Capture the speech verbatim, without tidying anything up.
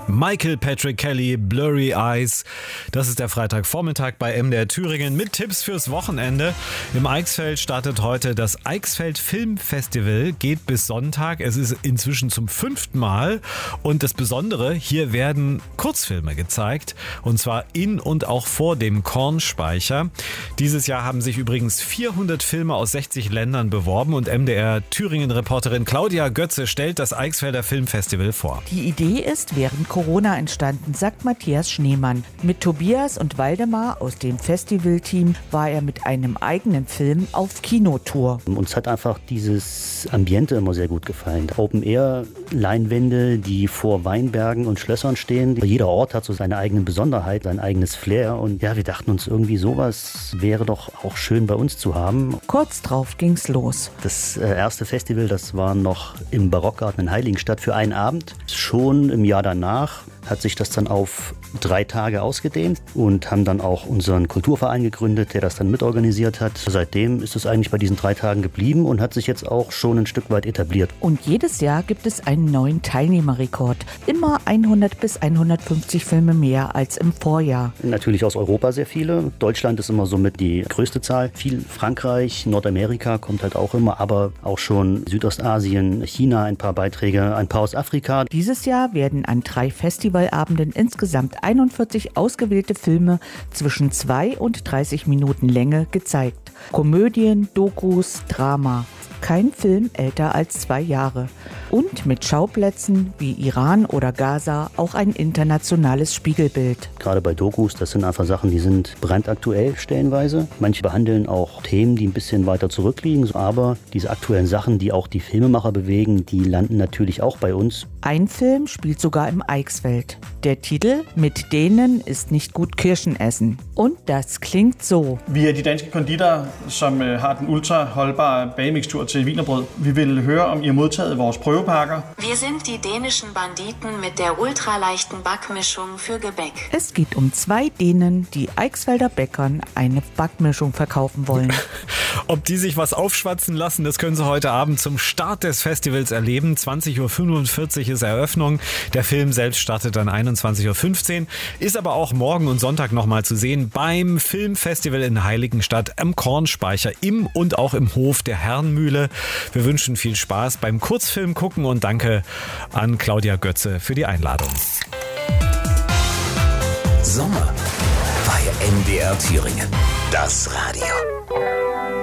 Michael Patrick Kelly, Blurry Eyes. Das ist der Freitagvormittag bei M D R Thüringen mit Tipps fürs Wochenende. Im Eichsfeld startet heute das Eichsfeld Filmfestival, geht bis Sonntag. Es ist inzwischen zum fünften Mal. Und das Besondere, hier werden Kurzfilme gezeigt. Und zwar in und auch vor dem Kornspeicher. Dieses Jahr haben sich übrigens vierhundert Filme aus sechzig Ländern beworben. Und M D R Thüringen-Reporterin Claudia Götze stellt das Eichsfelder Filmfestival vor. Die Idee ist während Corona entstanden, sagt Matthias Schneemann. Mit Tobias und Waldemar aus dem Festivalteam war er mit einem eigenen Film auf Kinotour. Uns hat einfach dieses Ambiente immer sehr gut gefallen. Open-Air-Leinwände, die vor Weinbergen und Schlössern stehen. Jeder Ort hat so seine eigene Besonderheit, sein eigenes Flair. Und ja, wir dachten uns irgendwie, sowas wäre doch auch schön bei uns zu haben. Kurz drauf ging's los. Das erste Festival, das war noch im Barockgarten in Heiligenstadt für einen Abend. Schon im Jahr danach hat sich das dann auf drei Tage ausgedehnt und haben dann auch unseren Kulturverein gegründet, der das dann mitorganisiert hat. Seitdem ist es eigentlich bei diesen drei Tagen geblieben und hat sich jetzt auch schon ein Stück weit etabliert. Und jedes Jahr gibt es einen neuen Teilnehmerrekord. Immer hundert bis hundertfünfzig Filme mehr als im Vorjahr. Natürlich aus Europa sehr viele. Deutschland ist immer somit die größte Zahl. Viel Frankreich, Nordamerika kommt halt auch immer, aber auch schon Südostasien, China ein paar Beiträge, ein paar aus Afrika. Dieses Jahr werden an drei Festivalabenden insgesamt einundvierzig ausgewählte Filme zwischen zwei und dreißig Minuten Länge gezeigt. Komödien, Dokus, Drama. Kein Film älter als zwei Jahre. Und mit Schauplätzen wie Iran oder Gaza auch ein internationales Spiegelbild. Gerade bei Dokus, das sind einfach Sachen, die sind brandaktuell stellenweise. Manche behandeln auch Themen, die ein bisschen weiter zurückliegen. Aber diese aktuellen Sachen, die auch die Filmemacher bewegen, die landen natürlich auch bei uns. Ein Film spielt sogar im Eichsfeld. Der Titel Mit denen ist nicht gut Kirschen essen. Und das klingt so. Vi er de danske konditere, som har den ultra holdbare bagemixtur til wienerbrød. Vi vil høre, om I har modtaget vores prøvepakker. Wir sind die dänischen Banditen mit der ultraleichten Backmischung für Gebäck. Es geht um zwei Dänen, die Eichsfelder Bäckern eine Backmischung verkaufen wollen. Ob die sich was aufschwatzen lassen, das können Sie heute Abend zum Start des Festivals erleben. zwanzig Uhr fünfundvierzig ist Eröffnung. Der Film selbst startet dann einundzwanzig Uhr fünfzehn, ist aber auch morgen und Sonntag nochmal zu sehen beim Filmfestival in Heiligenstadt am Kornspeicher im und auch im Hof der Herrenmühle. Wir wünschen viel Spaß beim Kurzfilm gucken und danke an Claudia Götze für die Einladung. Sommer bei M D R Thüringen. Das Radio.